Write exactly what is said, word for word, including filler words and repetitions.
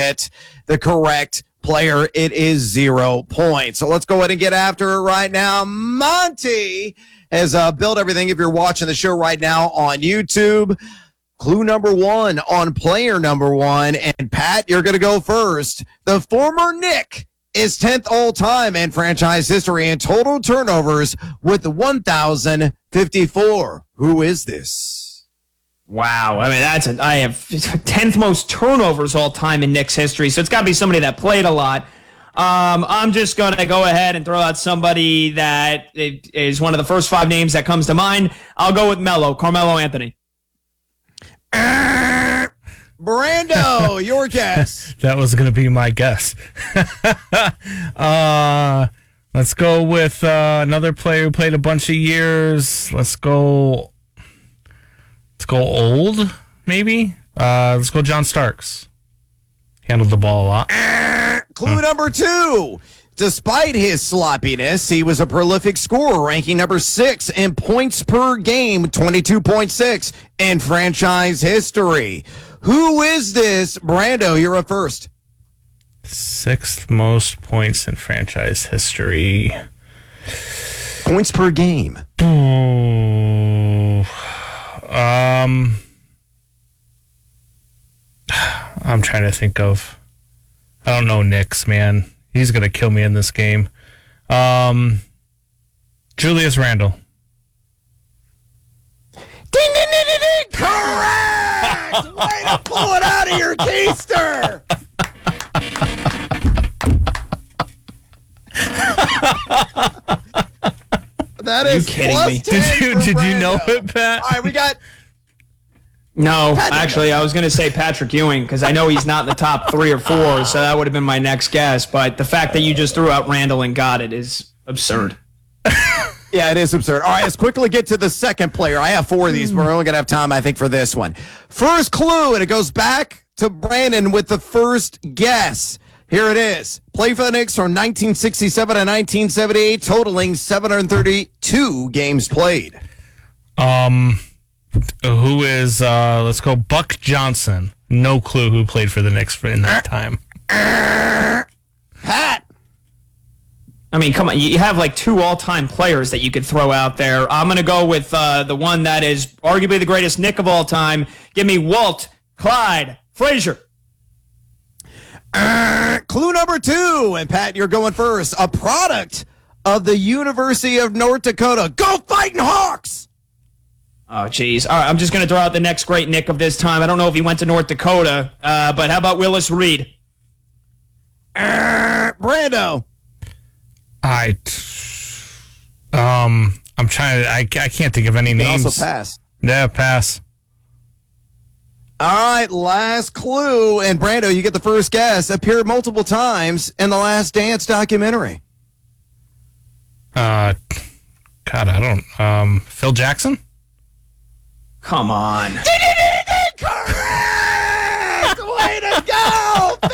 get the correct player, it is zero points. So let's go ahead and get after it right now. Monty has uh, built everything. If you're watching the show right now on YouTube, clue number one on player number one. And Pat, you're going to go first. The former Knick is tenth all-time in franchise history in total turnovers with one thousand fifty-four. Who is this? Wow. I mean, that's a, I have tenth most turnovers all time in Knicks history, so it's got to be somebody that played a lot. Um, I'm just going to go ahead and throw out somebody that is one of the first five names that comes to mind. I'll go with Melo, Carmelo Anthony. Brando, your guess. That was going to be my guess. uh, let's go with uh, another player who played a bunch of years. Let's go... Let's go old, maybe. Uh, let's go John Starks. Handled the ball a lot. Clue number two. Despite his sloppiness, he was a prolific scorer, ranking number six in points per game, twenty-two point six in franchise history. Who is this? Brando, you're up first. Sixth most points in franchise history. Points per game. Ooh. Um, I'm trying to think of. I don't know Knicks, man. He's gonna kill me in this game. Um, Julius Randle. Ding ding ding ding ding! Correct! Way to pull it out of your keister! That is you kidding plus me? Did you did you know it, Pat? All right, we got. No, actually, I was going to say Patrick Ewing because I know he's not in the top three or four, so that would have been my next guess. But the fact that you just threw out Randall and got it is absurd. Yeah, it is absurd. All right, let's quickly get to the second player. I have four of these, but we're only going to have time, I think, for this one. First clue, and it goes back to Brandon with the first guess. Here it is. Played for the Knicks from nineteen sixty-seven to nineteen seventy-eight, totaling seven hundred thirty-two games played. Um, who is, uh, let's go Buck Johnson. No clue who played for the Knicks in that time. Pat. I mean, come on. You have like two all-time players that you could throw out there. I'm going to go with uh, the one that is arguably the greatest Knick of all time. Give me Walt Clyde Frazier. Uh, clue number two, and Pat, you're going first. A product of the University of North Dakota. Go Fighting Hawks! Oh, geez. All right, I'm just going to throw out the next great Knick of this time. I don't know if he went to North Dakota, uh, but how about Willis Reed? Uh, Brando. I, um, I'm trying to, I, I can't think of any You can names. also pass. Yeah, pass. All right, last clue, and Brando, you get the first guess. Appeared multiple times in the Last Dance documentary. Uh, God, I don't, um, Phil Jackson? Come on. Ding,